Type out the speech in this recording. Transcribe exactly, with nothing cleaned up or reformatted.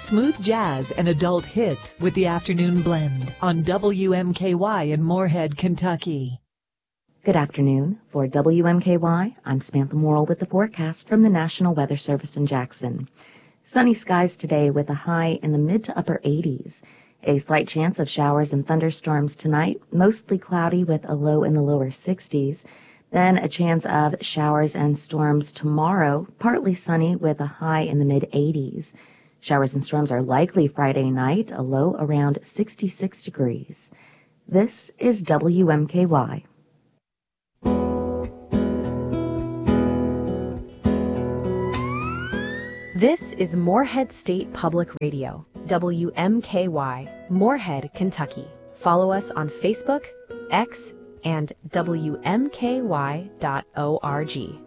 Smooth jazz and adult hits with the Afternoon Blend on W M K Y in Moorhead, Kentucky. Good afternoon. For W M K Y, I'm Samantha Morrill with the forecast from the National Weather Service in Jackson. Sunny skies today with a high in the mid to upper eighties. A slight chance of showers and thunderstorms tonight, mostly cloudy with a low in the lower sixties. Then a chance of showers and storms tomorrow, partly sunny with a high in the mid eighties. Showers and storms are likely Friday night, a low around sixty-six degrees. This is W M K Y. This is Moorhead State Public Radio, W M K Y, Moorhead, Kentucky. Follow us on Facebook, X, and W M K Y dot org.